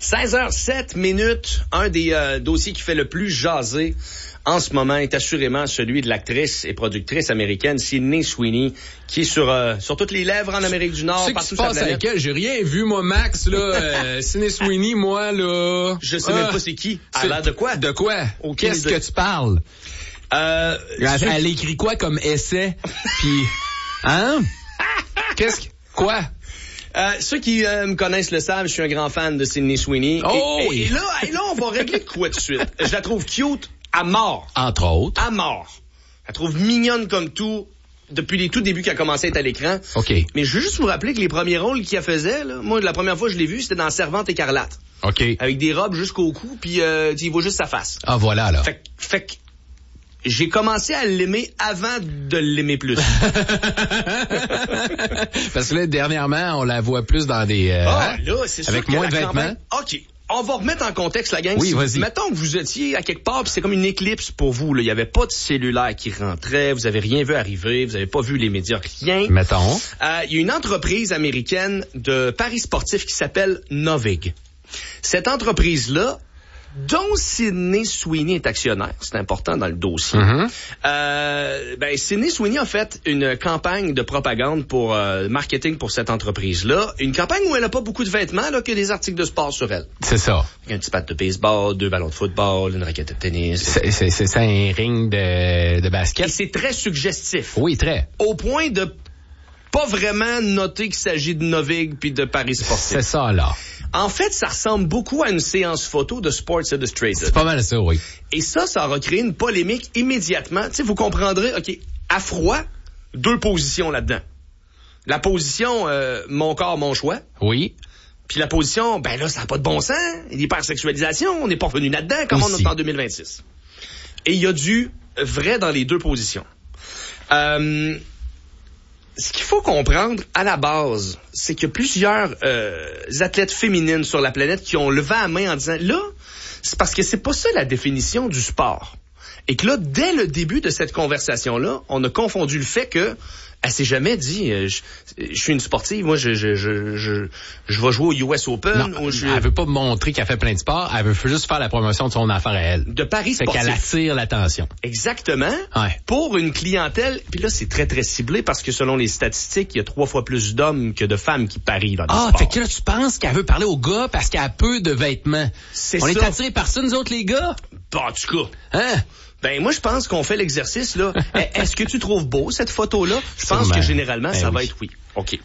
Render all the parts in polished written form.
16h07. Un des dossiers qui fait le plus jaser en ce moment est assurément celui de l'actrice et productrice américaine Sydney Sweeney, qui est sur toutes les lèvres en Amérique du Nord. Qu'est-ce qui se passe avec elle? J'ai rien vu, moi, Max, là. Sydney Sweeney, moi, là. Je sais même pas c'est qui. Elle a l'air de quoi? De quoi? Qu'est-ce que tu parles? Elle écrit quoi comme essai? Puis, hein? Quoi? Ceux qui me connaissent le savent, je suis un grand fan de Sydney Sweeney. Oh! Et là, on va régler quoi tout de suite? Je la trouve cute à mort. Entre autres. À mort. Je la trouve mignonne comme tout depuis les tout débuts qu'elle a commencé à être à l'écran. OK. Mais je veux juste vous rappeler que les premiers rôles qu'elle faisait, là, moi, la première fois que je l'ai vue, c'était dans Servante écarlate. OK. Avec des robes jusqu'au cou, puis il voit juste sa face. Ah, voilà, là. Fait que j'ai commencé à l'aimer avant de l'aimer plus. Parce que là, dernièrement, on la voit plus dans des... là, c'est sûr avec moins de vêtements. OK. On va remettre en contexte la gang. Oui, vas-y. Mettons que vous étiez à quelque part, puis c'est comme une éclipse pour vous. Là. Il n'y avait pas de cellulaire qui rentrait, vous avez rien vu arriver, vous n'avez pas vu les médias, rien. Mettons. Il y a une entreprise américaine de paris sportifs qui s'appelle Novig. Cette entreprise-là, dont Sydney Sweeney est actionnaire, c'est important dans le dossier. Sydney Sweeney a fait une campagne de propagande pour marketing pour cette entreprise-là. Une campagne où elle n'a pas beaucoup de vêtements, là, que des articles de sport sur elle. C'est ça. Un petit bat de baseball, 2 ballons de football, une raquette de tennis. C'est un ring de basket. Et c'est très suggestif. Oui, très. Au point de pas vraiment noter qu'il s'agit de Novig puis de paris sportifs. C'est ça, là. En fait, ça ressemble beaucoup à une séance photo de Sports Illustrated. C'est pas mal ça, oui. Et ça aura créé une polémique immédiatement. Tu sais, vous comprendrez, OK, à froid, 2 positions là-dedans. La position mon corps, mon choix. Oui. Puis la position, ben là, ça n'a pas de bon sens. L'hypersexualisation, on n'est pas revenu là-dedans comme on est en 2026. Et il y a du vrai dans les 2 positions. Ce qu'il faut comprendre à la base, c'est qu'il y a plusieurs athlètes féminines sur la planète qui ont levé la main en disant, là, c'est parce que c'est pas ça la définition du sport. Et que là, dès le début de cette conversation-là, on a confondu le fait que elle s'est jamais dit, je suis une sportive, moi, je vais jouer au US Open. Non, elle veut pas montrer qu'elle fait plein de sports, elle veut juste faire la promotion de son affaire à elle. De paris sportifs. C'est qu'elle attire l'attention. Exactement. Ouais. Pour une clientèle, puis là, c'est très, très ciblé parce que selon les statistiques, il y a 3 fois plus d'hommes que de femmes qui parient dans les sports. Fait que là, tu penses qu'elle veut parler aux gars parce qu'elle a peu de vêtements. On est attirés par ça, nous autres, les gars? En tout cas. Hein? Ben, moi, je pense qu'on fait l'exercice, là. Est-ce que tu trouves beau, cette photo-là? Je pense que généralement, ça va être oui. OK.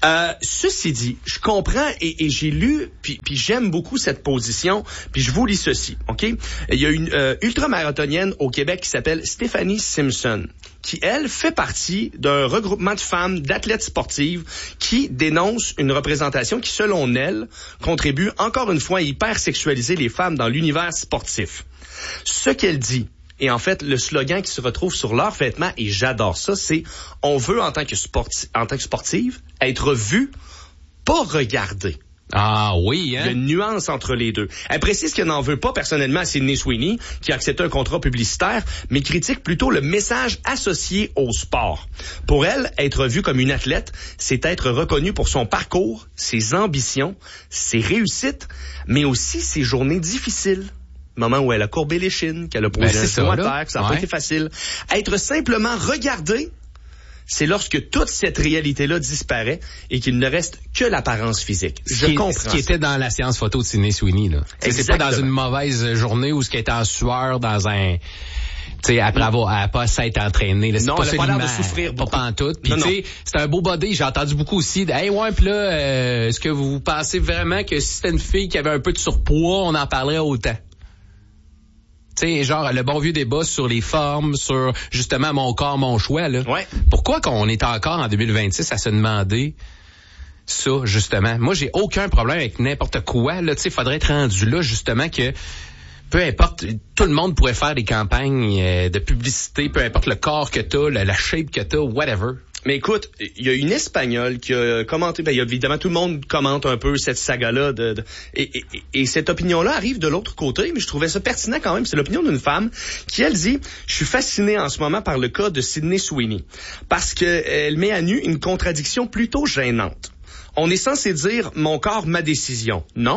Ceci dit, je comprends et j'ai lu, puis j'aime beaucoup cette position, puis je vous lis ceci, OK? Il y a une ultramarathonienne au Québec qui s'appelle Stéphanie Simpson, qui, elle, fait partie d'un regroupement de femmes, d'athlètes sportives, qui dénoncent une représentation qui, selon elle, contribue encore une fois à hypersexualiser les femmes dans l'univers sportif. Ce qu'elle dit, et en fait, le slogan qui se retrouve sur leurs vêtements, et j'adore ça, c'est « On veut, en tant que sportive, être vu, pas regardé ». Ah oui, hein? Il y a une nuance entre les deux. Elle précise qu'elle n'en veut pas personnellement à Sydney Sweeney, qui a accepté un contrat publicitaire, mais critique plutôt le message associé au sport. Pour elle, être vue comme une athlète, c'est être reconnue pour son parcours, ses ambitions, ses réussites, mais aussi ses journées difficiles. Moment où elle a courbé les chines, qu'elle a posé un genou à terre, que ça n'a pas été facile. Être simplement regardé, c'est lorsque toute cette réalité-là disparaît et qu'il ne reste que l'apparence physique. Je comprends. Ce qui était dans la séance photo de Sydney Sweeney, là. C'est pas dans une mauvaise journée où ce qui était en sueur dans un... Tu sais, après elle pas s'être entraînée. Là, non, pas elle a pas l'air de souffrir beaucoup. Pas pantoute. Puis tu sais, c'est un beau body. J'ai entendu beaucoup aussi de, hey, ouais, pis là, est-ce que vous pensez vraiment que si c'était une fille qui avait un peu de surpoids, on en parlerait autant? Tu sais, genre, le bon vieux débat sur les formes, sur, justement, mon corps, mon choix, là. Ouais. Pourquoi qu'on est encore en 2026 à se demander ça, justement? Moi, j'ai aucun problème avec n'importe quoi, là. Tu sais, faudrait être rendu là, justement, que peu importe, tout le monde pourrait faire des campagnes de publicité, peu importe le corps que t'as, la shape que t'as, whatever. Mais écoute, il y a une Espagnole qui a commenté, ben évidemment tout le monde commente un peu cette saga-là et cette opinion-là arrive de l'autre côté, mais je trouvais ça pertinent quand même. C'est l'opinion d'une femme qui, elle, dit « Je suis fascinée en ce moment par le cas de Sydney Sweeney parce qu'elle met à nu une contradiction plutôt gênante. On est censé dire « Mon corps, ma décision ». Non.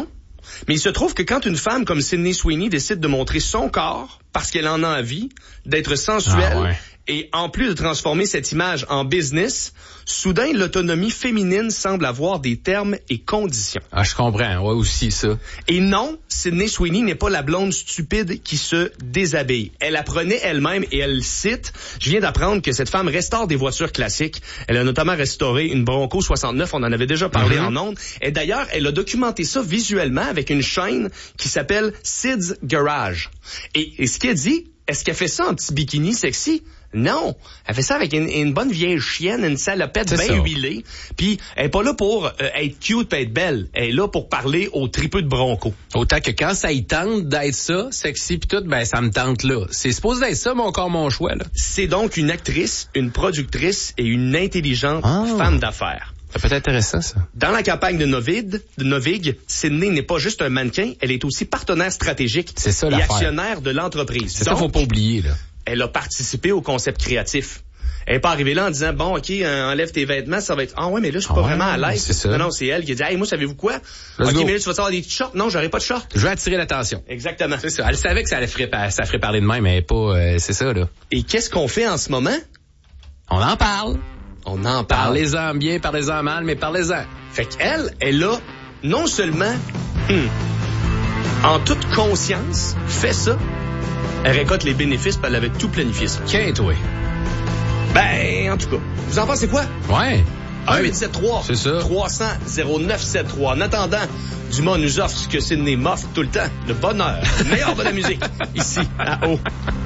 Mais il se trouve que quand une femme comme Sydney Sweeney décide de montrer son corps parce qu'elle en a envie, d'être sensuelle, et en plus de transformer cette image en business, soudain, l'autonomie féminine semble avoir des termes et conditions. Ah, je comprends. Ouais, aussi, ça. Et non, Sydney Sweeney n'est pas la blonde stupide qui se déshabille. Elle apprenait elle-même et elle cite, je viens d'apprendre que cette femme restaure des voitures classiques. Elle a notamment restauré une Bronco 69, on en avait déjà parlé en ondes. Et d'ailleurs, elle a documenté ça visuellement avec une chaîne qui s'appelle Sid's Garage. Et ce qu'elle dit, est-ce qu'elle fait ça en petit bikini sexy? Non, elle fait ça avec une bonne vieille chienne, une salopette bien huilée. Puis elle est pas là pour être cute et être belle. Elle est là pour parler au tripeux de Bronco. Autant que quand ça y tente d'être ça, sexy pis tout, ben ça me tente là. C'est supposé être ça, mon corps, mon choix, là. C'est donc une actrice, une productrice et une intelligente femme d'affaires. Ça peut être intéressant, ça. Dans la campagne de Novig, Sydney n'est pas juste un mannequin, elle est aussi partenaire stratégique et actionnaire de l'entreprise. C'est ça, faut pas oublier, là. Elle a participé au concept créatif. Elle est pas arrivée là en disant, bon, OK, enlève tes vêtements, ça va être, ah ouais, mais là, je suis pas vraiment à l'aise. Non, c'est elle qui a dit, hey, moi, savez-vous quoi? OK, mais là, tu vas avoir des shorts. Non, j'aurais pas de shorts. Je veux attirer l'attention. Exactement. C'est ça. Elle savait que ça ferait parler de même, mais pas, c'est ça, là. Et qu'est-ce qu'on fait en ce moment? On en parle. On en parle. Parlez-en bien, parlez-en mal, mais parlez-en. Fait qu'elle, elle a non seulement, en toute conscience, fait ça, elle récolte les bénéfices, puis elle avait tout planifié ça. Qu'est-ce toi? Ben, en tout cas, vous en pensez quoi? Ouais. 1-873. C'est ça. 300-0973. En attendant, Dumas nous offre ce que Sydney m'offre tout le temps. Le bonheur. Le meilleur de la musique. Ici, à O.